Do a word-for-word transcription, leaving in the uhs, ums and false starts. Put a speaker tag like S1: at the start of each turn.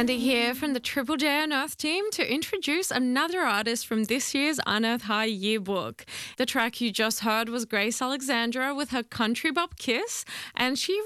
S1: Andy here from the Triple J Unearthed team to introduce another artist from this year's Unearthed High yearbook. The track you just heard was Grace Alexandra with her Country Bop Kiss, and she